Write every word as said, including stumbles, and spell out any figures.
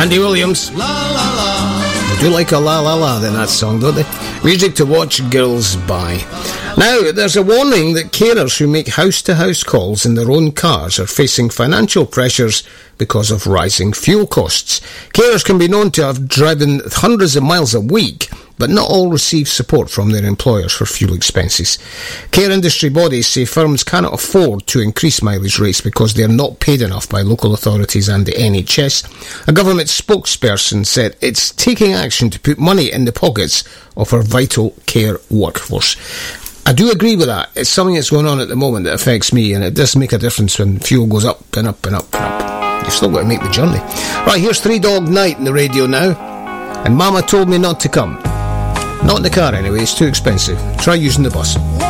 Andy Williams. La la la. They do like a la la la in that song, don't they? Music to watch girls buy. Now, there's a warning that carers who make house-to-house calls in their own cars are facing financial pressures because of rising fuel costs. Carers can be known to have driven hundreds of miles a week, but not all receive support from their employers for fuel expenses. Care industry bodies say firms cannot afford to increase mileage rates because they are not paid enough by local authorities and the N H S. A government spokesperson said it's taking action to put money in the pockets of our vital care workforce. I do agree with that. It's something that's going on at the moment that affects me, and it does make a difference when fuel goes up and up and up and up. You've still got to make the journey. Right, here's Three Dog Night on the radio now. And Mama told me not to come. Not in the car anyway, it's too expensive. Try using the bus.